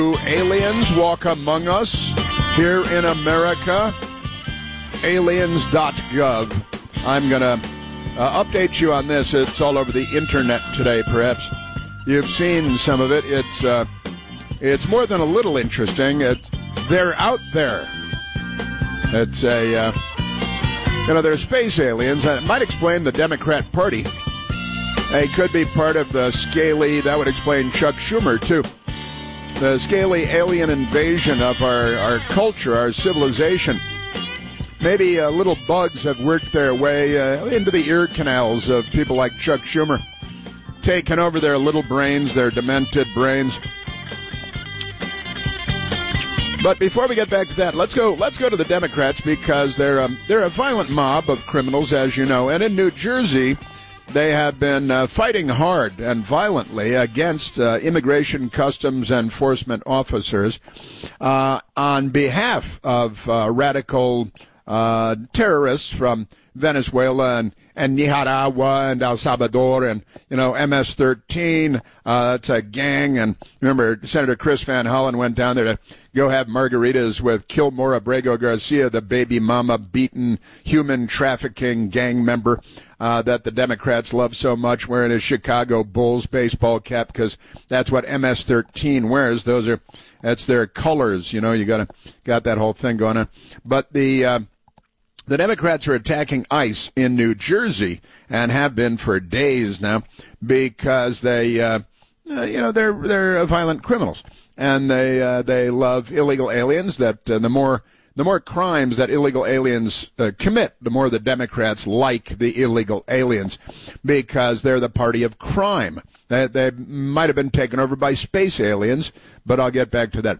Aliens walk among us here in America. Aliens.gov. I'm going to update you on this. It's all over the internet today, perhaps. You've seen some of it. It's more than a little interesting. They're out there. It's they're space aliens. It might explain the Democrat Party. They could be part of the scaly, that would explain Chuck Schumer, too. The scaly alien invasion of our culture, our civilization. Maybe little bugs have worked their way into the ear canals of people like Chuck Schumer, taking over their little brains, their demented brains. But before we get back to that, let's go to the Democrats, because they're a violent mob of criminals, as you know. And in New Jersey, they have been fighting hard and violently against immigration customs enforcement officers on behalf of radical terrorists from Venezuela and Nicaragua and El Salvador and, MS-13. It's a gang. And remember, Senator Chris Van Hollen went down there to go have margaritas with Kilmore Abrego Garcia, the baby mama beaten human trafficking gang member that the Democrats love so much, wearing his Chicago Bulls baseball cap, because that's what MS-13 wears. That's their colors. You got that whole thing going on. But the Democrats are attacking ICE in New Jersey, and have been for days now, because they're violent criminals, and they love illegal aliens. That the more crimes that illegal aliens commit, the more the Democrats like the illegal aliens, because they're the party of crime. They might have been taken over by space aliens, but I'll get back to that.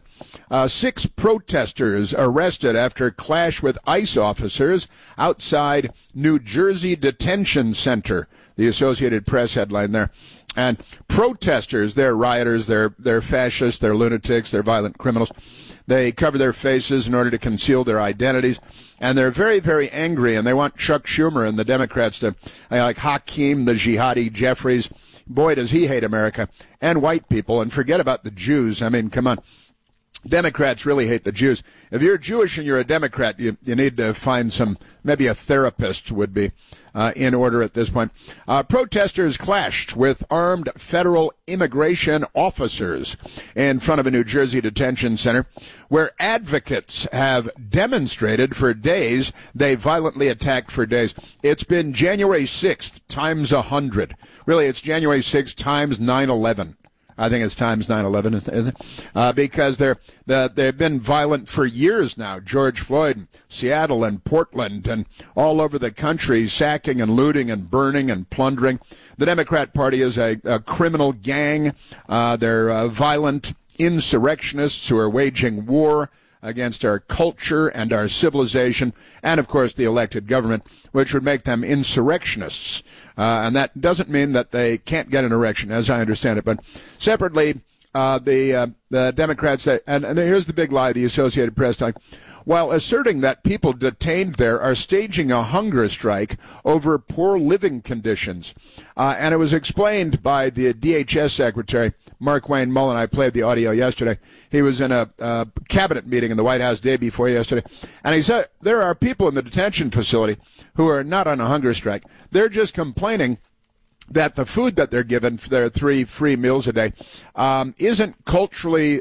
6 protesters arrested after clash with ICE officers outside New Jersey Detention Center. The Associated Press headline there. And protesters, they're rioters, they're fascists, they're lunatics, they're violent criminals. They cover their faces in order to conceal their identities, and they're very, very angry, and they want Chuck Schumer and the Democrats to, like Hakeem the Jihadi Jeffries. Boy, does he hate America and white people, and forget about the Jews. I mean, come on. Democrats really hate the Jews. If you're Jewish and you're a Democrat, you need to find maybe a therapist would be in order at this point. Protesters clashed with armed federal immigration officers in front of a New Jersey detention center, where advocates have demonstrated for days. They violently attacked for days. It's been January 6th times 100. Really, it's January 6th times 9/11. I think it's times 9/11, isn't it? Because they've been violent for years now. George Floyd, Seattle and Portland and all over the country, sacking and looting and burning and plundering. The Democrat Party is a criminal gang. They're violent insurrectionists who are waging war against our culture and our civilization, and, of course, the elected government, which would make them insurrectionists. And that doesn't mean that they can't get an erection, as I understand it. But separately, the Democrats say, and here's the big lie, the Associated Press telling, while asserting that people detained there are staging a hunger strike over poor living conditions. And it was explained by the DHS Secretary, Mark Wayne Mullen. I played the audio yesterday. He was in a cabinet meeting in the White House day before yesterday. And he said there are people in the detention facility who are not on a hunger strike. They're just complaining that the food that they're given for their 3 free meals a day isn't culturally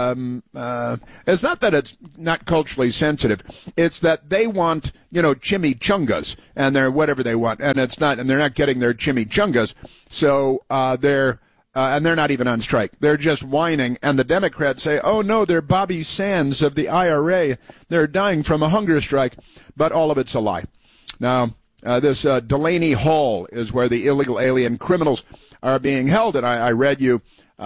it's not that it's not culturally sensitive. It's that they want, chimichangas and they're whatever they want, and they're not getting their chimichangas, so they're not even on strike. They're just whining, and the Democrats say, oh no, they're Bobby Sands of the IRA. They're dying from a hunger strike, but all of it's a lie. Now, this Delaney Hall is where the illegal alien criminals are being held. And I read you,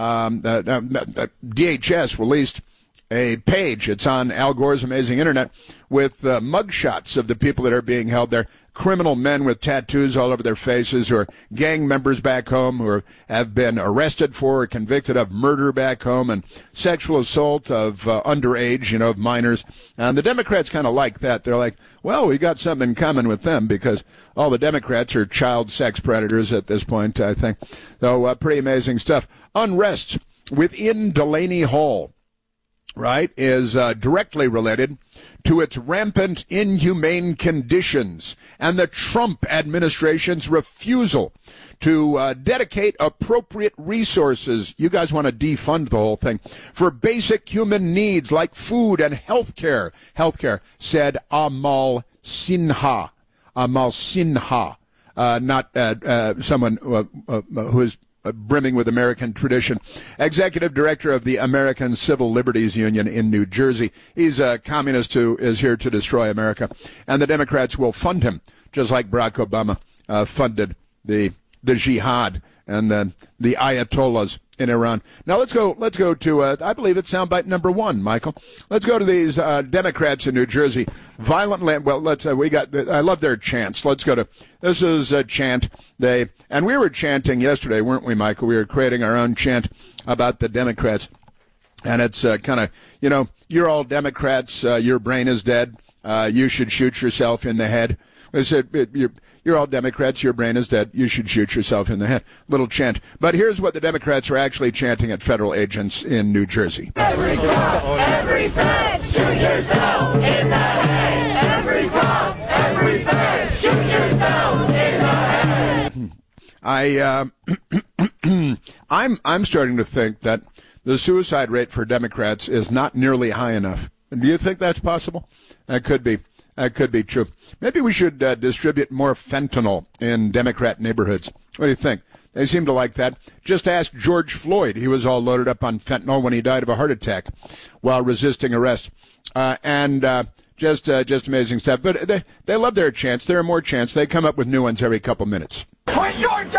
DHS released a page. It's on Al Gore's Amazing Internet with mugshots of the people that are being held there. Criminal men with tattoos all over their faces who are gang members back home, who have been arrested for or convicted of murder back home and sexual assault of underage, of minors. And the Democrats kind of like that. They're like, well, we got something in common with them, because all the Democrats are child sex predators at this point, I think. So pretty amazing stuff. Unrest within Delaney Hall. right, is directly related to its rampant inhumane conditions and the Trump administration's refusal to dedicate appropriate resources. You guys want to defund the whole thing for basic human needs like food and health care. Said Amal Sinha. Amal Sinha, not someone who is brimming with American tradition. Executive Director of the American Civil Liberties Union in New Jersey. He's a communist who is here to destroy America. And the Democrats will fund him, just like Barack Obama funded the jihad and the Ayatollahs in Iran. Now let's go to I believe it's soundbite number 1, Michael. Let's go to these Democrats in New Jersey. Violently, well, I love their chants. Let's go to, this is a chant. And we were chanting yesterday, weren't we, Michael? We were creating our own chant about the Democrats. And it's kind of, you're all Democrats, your brain is dead, you should shoot yourself in the head. I said, you're all Democrats, your brain is dead, you should shoot yourself in the head. Little chant. But here's what the Democrats are actually chanting at federal agents in New Jersey. Every cop, every fed, shoot yourself in the head. Every cop, every fed, shoot yourself in the head. I'm starting to think that the suicide rate for Democrats is not nearly high enough. Do you think that's possible? That could be. That could be true. Maybe we should distribute more fentanyl in Democrat neighborhoods. What do you think? They seem to like that. Just ask George Floyd. He was all loaded up on fentanyl when he died of a heart attack while resisting arrest. Just amazing stuff. But they love their chants. There are more chants. They come up with new ones every couple minutes. Quit your job!